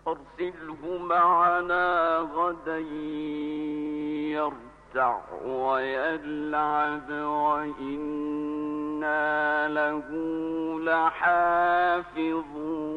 فارسله معنا غدا يرتع ويلعب وإنا له لحافظون